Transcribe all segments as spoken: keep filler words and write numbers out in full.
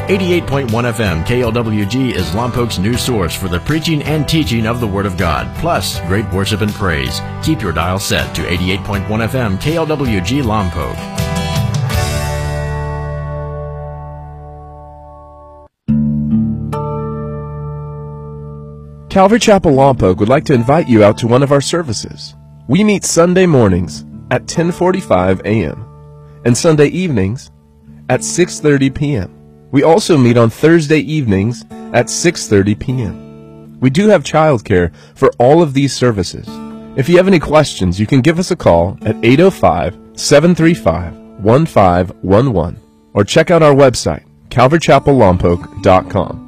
eighty-eight point one F M K L W G is Lompoc's new source for the preaching and teaching of the Word of God, plus great worship and praise. Keep your dial set to eighty-eight point one F M K L W G Lompoc. Calvary Chapel Lompoc would like to invite you out to one of our services. We meet Sunday mornings at ten forty-five a m and Sunday evenings at six thirty p m We also meet on Thursday evenings at six thirty p m We do have childcare for all of these services. If you have any questions, you can give us a call at eight oh five, seven three five, one five one one or check out our website, calvary chapel lompoc dot com.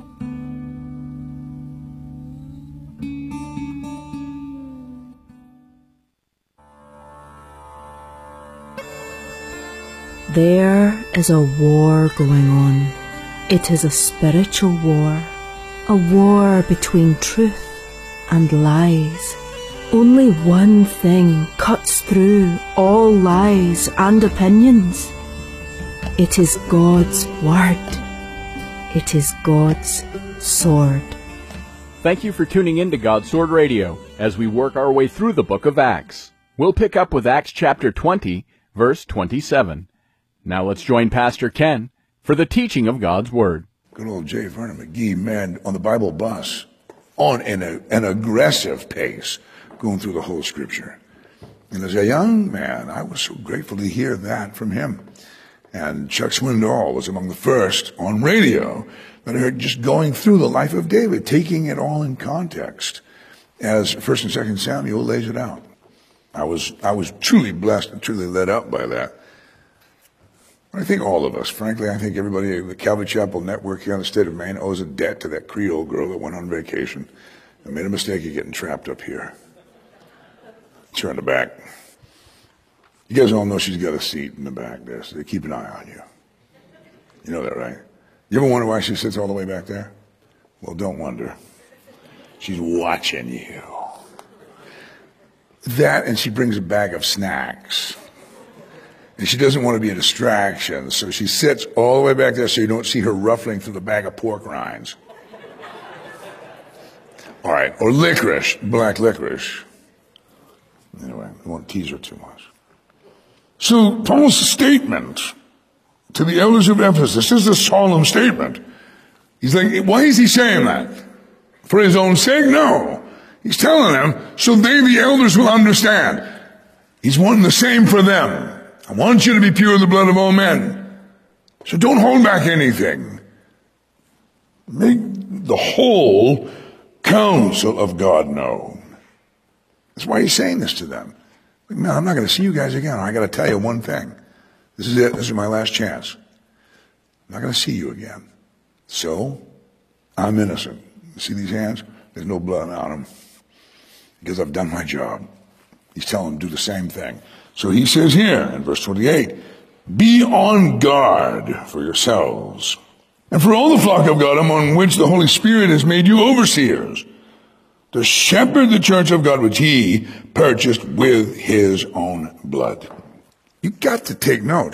There is a war going on. It is a spiritual war, a war between truth and lies. Only one thing cuts through all lies and opinions. It is God's Word. It is God's sword. Thank you for tuning in to God's Sword Radio as we work our way through the book of Acts. We'll pick up with Acts chapter twenty, verse twenty-seven. Now let's join Pastor Ken for the teaching of God's Word. Good old J. Vernon McGee, man, on the Bible bus, on an, an aggressive pace, going through the whole Scripture. And as a young man, I was so grateful to hear that from him. And Chuck Swindoll was among the first on radio that I heard just going through the life of David, taking it all in context, as First and Second Samuel lays it out. I was I was truly blessed and truly led up by that. I think all of us, frankly, I think everybody at the Calvary Chapel Network here in the state of Maine owes a debt to that Creole girl that went on vacation and made a mistake of getting trapped up here. It's her in the back. You guys all know she's got a seat in the back there, so they keep an eye on you. You know that, right? You ever wonder why she sits all the way back there? Well, don't wonder. She's watching you. That, and she brings a bag of snacks. And she doesn't want to be a distraction, so she sits all the way back there so you don't see her ruffling through the bag of pork rinds. All right, or licorice, black licorice. Anyway, I won't tease her too much. So Paul's statement to the elders of Ephesus, this is a solemn statement. He's like, why is he saying that? For his own sake? No. He's telling them so they, the elders, will understand. He's wanting the same for them. I want you to be pure in the blood of all men. So don't hold back anything. Make the whole counsel of God known. That's why he's saying this to them. Man, I'm not going to see you guys again. I got to tell you one thing. This is it. This is my last chance. I'm not going to see you again. So, I'm innocent. You see these hands? There's no blood on them. Because I've done my job. He's telling them to do the same thing. So he says here in verse twenty-eight, be on guard for yourselves and for all the flock of God among which the Holy Spirit has made you overseers, to shepherd the church of God which he purchased with his own blood. You got to take note.